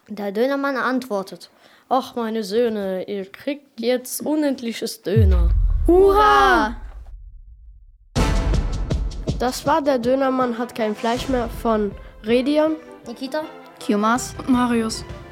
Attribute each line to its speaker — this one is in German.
Speaker 1: Der Dönermann antwortet: Ach, meine Söhne, ihr kriegt jetzt unendliches Döner.
Speaker 2: Hurra!
Speaker 3: Das war Der Dönermann hat kein Fleisch mehr von Redion,
Speaker 1: Nikita,
Speaker 2: Kiomas,
Speaker 4: Marius.